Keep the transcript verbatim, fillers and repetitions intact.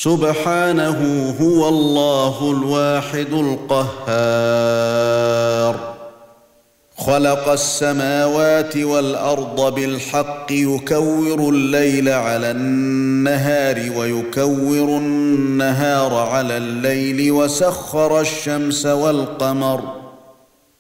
سبحانه هو الله الواحد القهار. خلق السماوات والأرض بالحق يكور الليل على النهار ويكور النهار على الليل وسخر الشمس والقمر